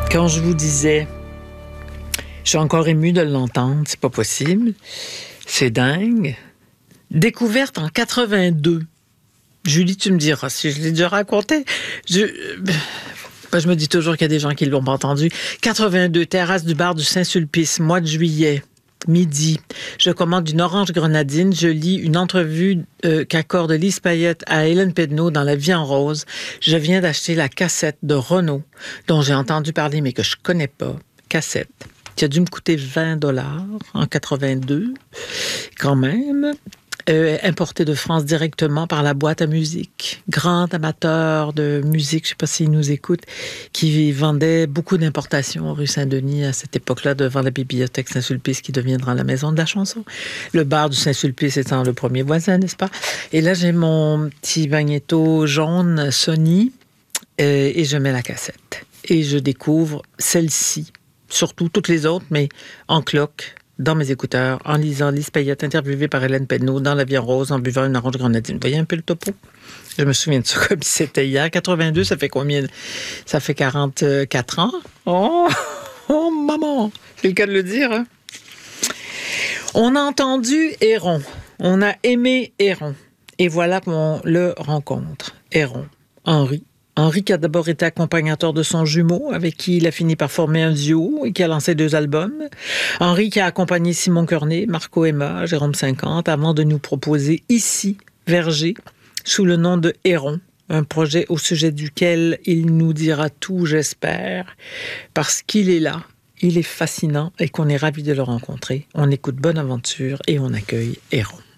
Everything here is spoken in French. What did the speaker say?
Quand je vous disais, je suis encore émue de l'entendre, c'est pas possible. C'est dingue. Découverte en 82. Julie, tu me diras si je l'ai déjà raconté. Je me dis toujours qu'il y a des gens qui ne l'ont pas entendu. 82, terrasse du bar du Saint-Sulpice, mois de juillet, midi. Je commande une orange grenadine. Je lis une entrevue qu'accorde Lise Payette à Hélène Pedneau dans La Vie en rose. Je viens d'acheter la cassette de Renaud, dont j'ai entendu parler, mais que je ne connais pas. Cassette. Qui a dû me coûter 20$ en 82, quand même. Importé de France directement par la boîte à musique. Grand amateur de musique, je ne sais pas s'il nous écoute, qui vendait beaucoup d'importations rue Saint-Denis à cette époque-là, devant la bibliothèque Saint-Sulpice qui deviendra la maison de la chanson. Le bar du Saint-Sulpice étant le premier voisin, n'est-ce pas? Et là, j'ai mon petit magnéto jaune Sony et je mets la cassette. Et je découvre celle-ci, surtout toutes les autres, mais en cloque, dans mes écouteurs, en lisant Lise Payette interviewée par Hélène Pedneau dans La Vie en rose, en buvant une orange grenadine. Vous voyez un peu le topo? Je me souviens de ça comme si c'était hier. 82, ça fait combien? Ça fait 44 ans. Oh maman! C'est le cas de le dire, hein? On a entendu Héron. On a aimé Héron. Et voilà qu'on le rencontre. Héron. Henri. Henri qui a d'abord été accompagnateur de son jumeau, avec qui il a fini par former un duo et qui a lancé 2 albums. Henri qui a accompagné Simon Cornet, Marco Emma, Jérôme 50, avant de nous proposer ici, Verger, sous le nom de Héron, un projet au sujet duquel il nous dira tout, j'espère, parce qu'il est là, il est fascinant et qu'on est ravis de le rencontrer. On écoute Bonne Aventure et on accueille Héron.